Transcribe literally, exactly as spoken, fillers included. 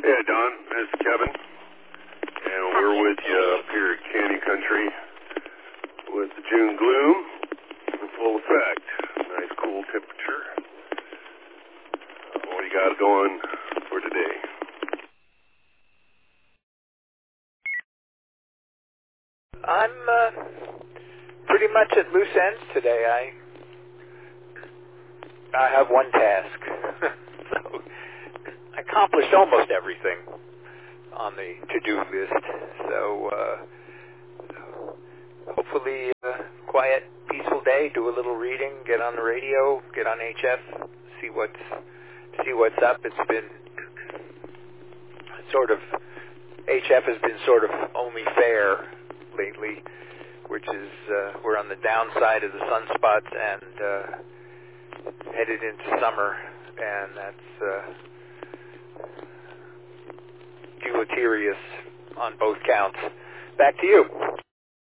Yeah, Don, this is Kevin, and we're with you up here at Candy Country with the June gloom in full effect. Nice cool temperature. Uh, what do you got going for today? I'm uh, pretty much at loose ends today. I I have one task. So I accomplished almost everything on the to-do list. So uh, hopefully uh, quiet, peaceful day, do a little reading, get on the radio, get on H F, see what's, see what's up. It's been sort of, H F has been sort of only fair lately, which is uh, we're on the downside of the sunspots and uh, headed into summer, and that's uh, deleterious on both counts. Back to you.